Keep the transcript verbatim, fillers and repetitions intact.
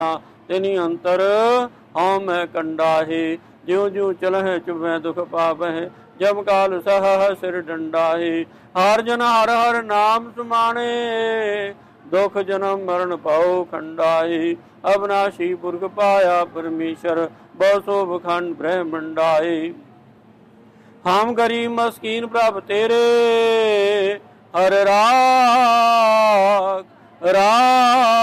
तिनि अंतर हौ मैं कंडाहे। ज्यों ज्यों चलह चुभै दुख पावह, जब काल सह सिर डंडाहे। हर जन हर हर नाम सुमाने, दुख जन्म मरण पाओ खंडाहे। अविनाशी पुरख पाया परमेश्वर, बहु शोभ खंड ब्रह्मंडाए। हम गरीब मस्कीन प्रभ तेरे, हर राख राख